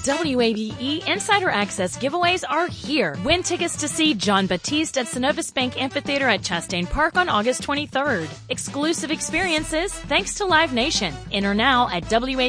WABE Insider Access giveaways are here. Win tickets to see John Batiste at Synovus Bank Amphitheater at Chastain Park on August 23rd. Exclusive experiences thanks to Live Nation. Enter now at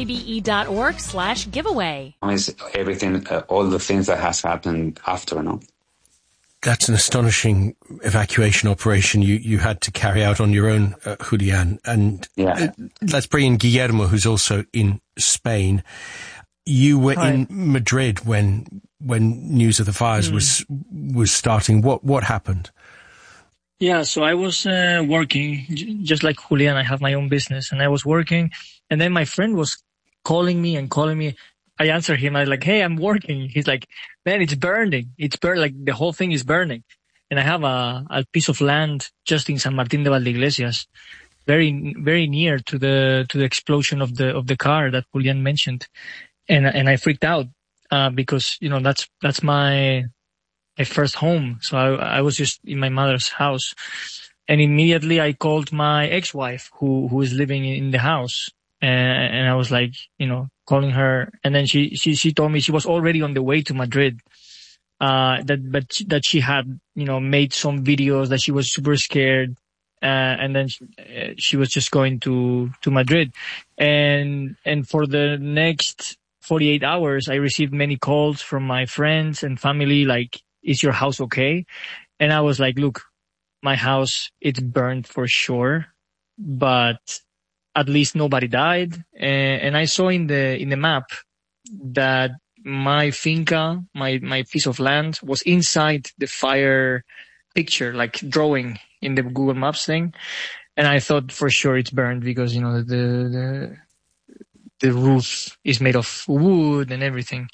wabe.org/giveaway. Is everything, all the things that has happened after, no? That's an astonishing evacuation operation you had to carry out on your own, Julian. And let's bring in Guillermo, who's also in Spain. You were in Madrid when news of the fires was starting. What happened? Yeah, so I was working, just like Julian. I have my own business, and I was working, and then my friend was calling me. I answered him. I was like, "Hey, I'm working." He's like, "Man, it's burning. It's burning. Like the whole thing is burning." And I have a piece of land just in San Martín de Valdeiglesias, very very near to the explosion of the car that Julian mentioned, and I freaked out because that's my first home. So I was just in my mother's house, and immediately I called my ex-wife who is living in the house, and I was like, calling her, and then she told me she was already on the way to Madrid. That she had, made some videos, that she was super scared, and then she was just going to Madrid, and for the next 48 hours, I received many calls from my friends and family, like, "Is your house okay?" And I was like, "Look, my house, it's burned for sure, but at least nobody died." And I saw in the map that my finca, my piece of land, was inside the fire picture, like drawing in the Google Maps thing. And I thought for sure it's burned because, the roof is made of wood and everything.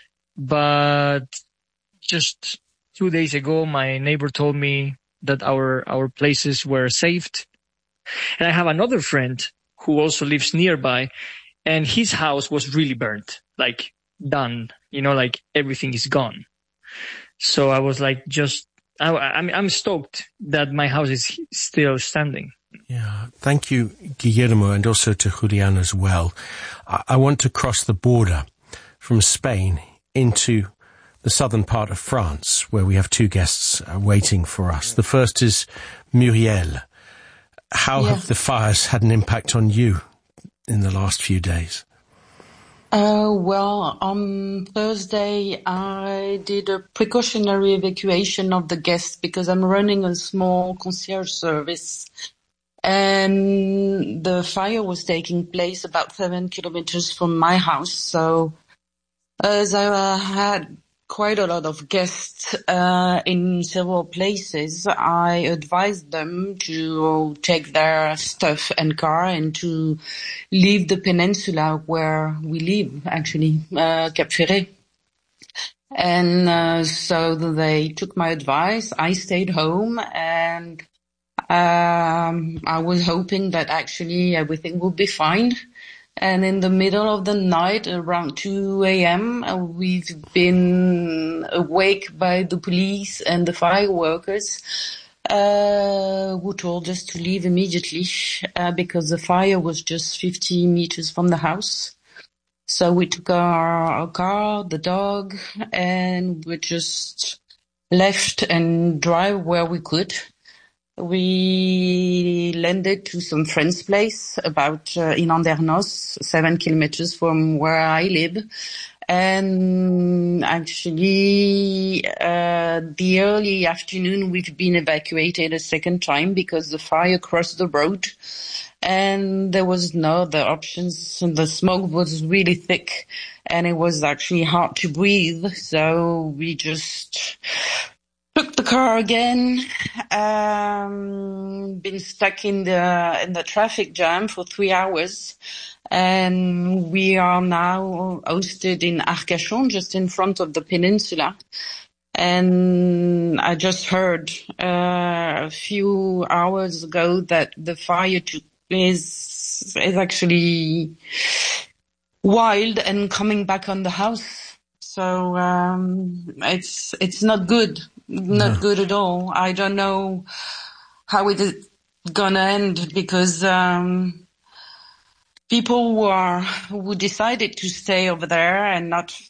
But just 2 days ago, my neighbor told me that our places were saved. And I have another friend who also lives nearby, and his house was really burnt, like done, like everything is gone. So I was like, I'm stoked that my house is still standing. Yeah. Thank you, Guillermo, and also to Julian as well. I want to cross the border from Spain into the southern part of France, where we have two guests waiting for us. The first is Muriel. How have the fires had an impact on you in the last few days? Well, on Thursday, I did a precautionary evacuation of the guests because I'm running a small concierge service. And the fire was taking place about 7 kilometers from my house. So as I had quite a lot of guests in several places, I advised them to take their stuff and car and to leave the peninsula where we live, actually, Cap Ferret. And so they took my advice. I stayed home, and I was hoping that actually everything would be fine. And in the middle of the night, around 2 a.m., we've been awake by the police and the fire workers, who told us to leave immediately, because the fire was just 50 meters from the house. So we took our car, the dog, and we just left and drive where we could. We landed to some friend's place about in Andernos, 7 kilometers from where I live. And actually, the early afternoon, we've been evacuated a second time because the fire crossed the road and there was no other options. The smoke was really thick and it was actually hard to breathe. So we just took the car again, been stuck in the traffic jam for 3 hours, and we are now hosted in Arcachon, just in front of the peninsula. And I just heard a few hours ago that the fire is actually wild and coming back on the house. So it's not good. Not good at all. I don't know how it is gonna end because people who decided to stay over there and not